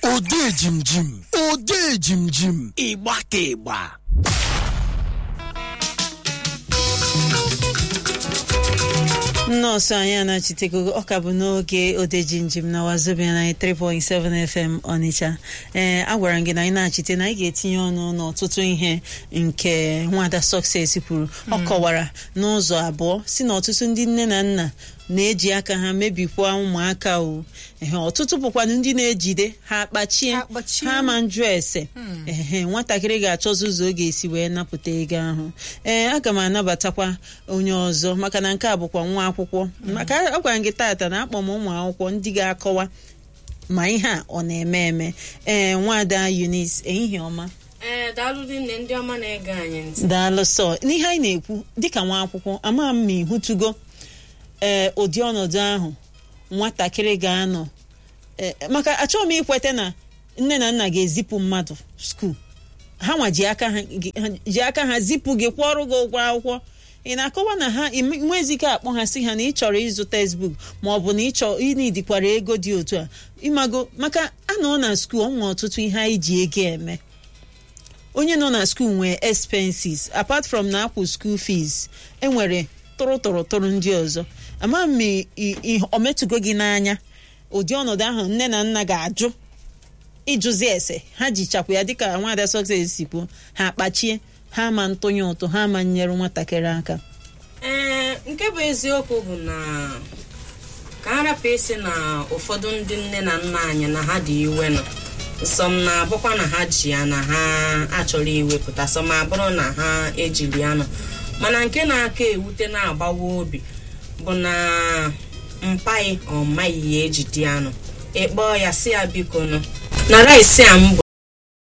Ode Jim Jim. Igba. Nọọsụ anyị anachitego ọka bụ n'oge Ode Jinjim na Wazobia 93.7 FM Onitsha. Agwara gị na anyị na-achite na anyị ga-etinye ọnụ n'ọtụtụ ihe nke Nwada Success kwuru. Ọ kọwara n'ụzọ abụọ si na ọtụtụ ndị nne na nna na-eji aka ha mebikwa ụmụaka o. Ọtụtụ bụkwanụ ndị na-ejide ha akpachie ha ma njụ ese. Nwatakịrị ga-achọzi ụzọ ọ ga-esi wee napụta ego ahụ. Aga m anabatakwa onye ọzọ maka na nke a bụkwa nwa akwụkwọ. Maka agwara gị tata na akpọ m ụmụ akwụkwọ ndị ga-akọwa ma ihe a ọ na-eme eme. Nwada Eunice, ehihie ọma. Daalụ nne ndị ọma na-ege anyị ntị. Daalụ sọ. N'ihe anyị na-ekwu dịka nwa akwụkwọ, ama m ma ịhụtụgo ụdị ọnọdụ ahụ nwatakịrị ga-anọ. Maka achọghị m ikwete na nne na nna ga-ezipụ mmadụ skuul. Ha nwa ji aka ha zipụ gị kwụọrụ gị ụgwọ akwụkwọ. Ị na-akọwa na ha nwezike akpọ ha si ha na ị chọrọ ịzụ textbook ma ọ bụ na ịnidikwara ego dị otu a ịmago maka anọ na skuul ọ nwere ọtụtụ ihe anyị ji ego eme. Onye nọ na skuul nwee expenses apart from na akwụ school fees, enwere tụrụ ndị ọzọ. Ama m o metụgo gị n'anya ụdị ọnọdụ ahụ nne na nna ga-ajụ ịjụzi ese ha jichakwa ya dịka Nwada Success si kwuo, ha akpachie ha ma ntụnye ụtụ ha ma nyere nwatakịrị aka. Nke bụ eziokwu bụ na ka a rapụ isi na ụfọdụ ndị nne na nna anyị na ha dị iwe nọ nsọm na-abụkwa na ha ji ya na ha achọrọ iwepụta sọm abụrụ na ha ejiri ya nọ. Mana nke na-aka ewute na-agbawa obi bụ na mpaghị ọ maghị ya ejide anụ ịkpọọ ya si ya biko nọ nara isi a mbụ